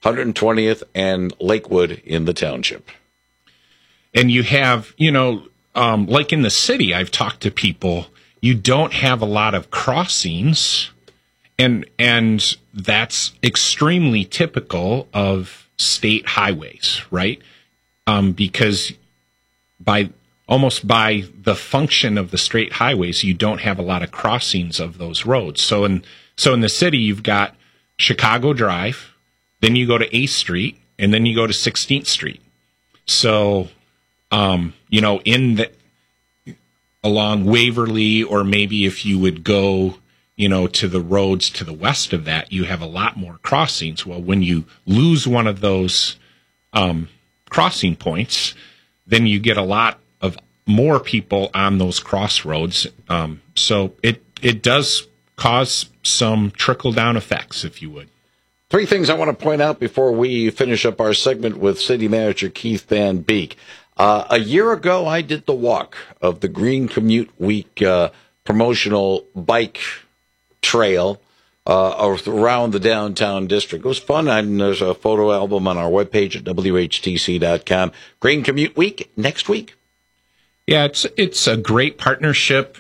120th and Lakewood in the township. And you have, like in the city, I've talked to people, you don't have a lot of crossings, and that's extremely typical of state highways, right? Because by the function of the state highways, you don't have a lot of crossings of those roads. So in the city, you've got Chicago Drive, then you go to 8th Street, and then you go to 16th Street. So, along Waverly, or maybe if you would go, to the roads to the west of that, you have a lot more crossings. Well, when you lose one of those crossing points, then you get a lot of more people on those crossroads. So it does cause some trickle-down effects, if you would. 3 things I want to point out before we finish up our segment with City Manager Keith Van Beek. A year ago, I did the walk of the Green Commute Week promotional bike trail around the downtown district. It was fun, and there's a photo album on our webpage at whtc.com. Green Commute Week next week. Yeah, it's a great partnership.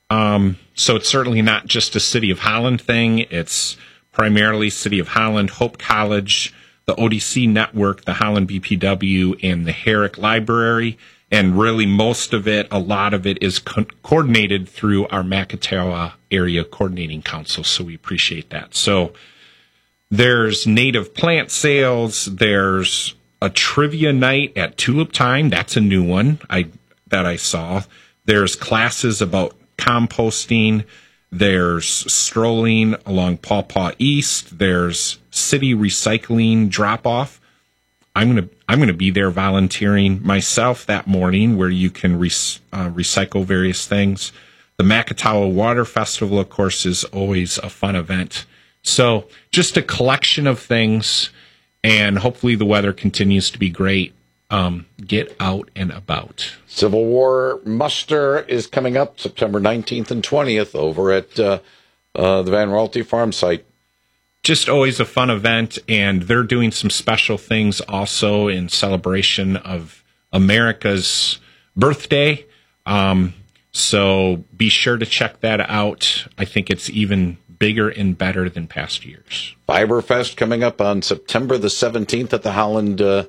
So it's certainly not just a City of Holland thing. It's primarily City of Holland, Hope College, the ODC Network, the Holland BPW, and the Herrick Library. And really a lot of it is coordinated through our Macatawa Area Coordinating Council, so we appreciate that. So there's native plant sales, there's a trivia night at Tulip Time, that's a new one that I saw. There's classes about composting, there's strolling along Paw Paw East, there's city recycling drop-off. I'm gonna be there volunteering myself that morning, where you can recycle various things. The Macatawa Water Festival, of course, is always a fun event. So just a collection of things, and hopefully the weather continues to be great. Get out and about. Civil War muster is coming up September 19th and 20th over at the Van Raalte Farm site. Just always a fun event, and they're doing some special things also in celebration of America's birthday. So be sure to check that out. I think it's even bigger and better than past years. Fiberfest coming up on September the 17th at the Holland at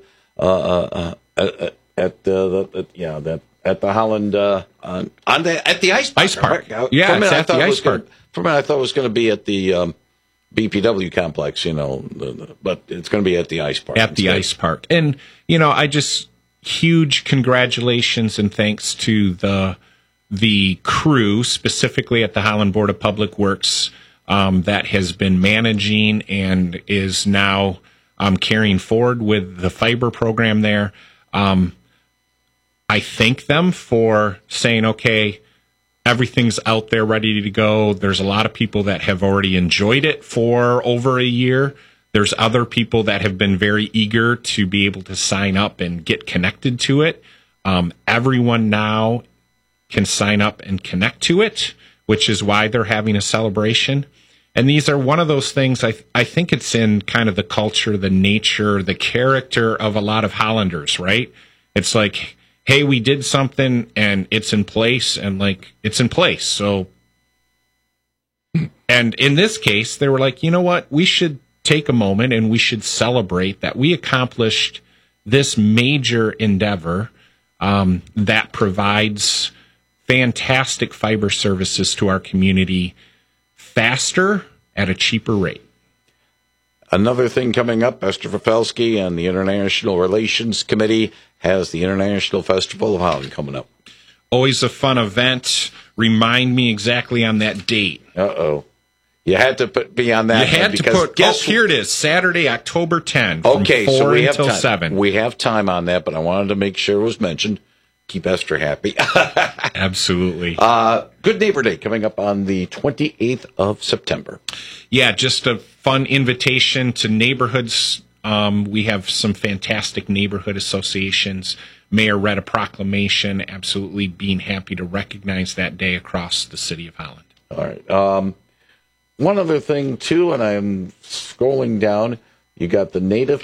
the Holland at the ice park. Yeah, it's at the ice park. For a minute, I thought it was going to be at the BPW complex, but it's going to be at the ice park. At the ice park. And, I just huge congratulations and thanks to the crew, specifically at the Holland Board of Public Works, that has been managing and is now carrying forward with the fiber program there. I thank them for saying, okay, everything's out there ready to go. There's a lot of people that have already enjoyed it for over a year. There's other people that have been very eager to be able to sign up and get connected to it. Everyone now can sign up and connect to it, which is why they're having a celebration. And these are one of those things, I think it's in kind of the culture, the nature, the character of a lot of Hollanders, right? It's like, hey, we did something and it's in place, and it's in place. So, and in this case, they were like, you know what? We should take a moment and we should celebrate that we accomplished this major endeavor that provides fantastic fiber services to our community faster at a cheaper rate. Another thing coming up, Esther Fafelsky and the International Relations Committee has the International Festival of Holland coming up. Always a fun event. Remind me exactly on that date. Uh-oh. You had to be on that. You had to put, here it is, Saturday, October 10th. Okay, from 4 so we have until time. 7. We have time on that, but I wanted to make sure it was mentioned. Keep Esther happy. Absolutely. Good Neighbor Day coming up on the 28th of September. Yeah, just a fun invitation to neighborhoods. We have some fantastic neighborhood associations. Mayor read a proclamation, absolutely being happy to recognize that day across the city of Holland. All right. One other thing, too, and I'm scrolling down, you got the Native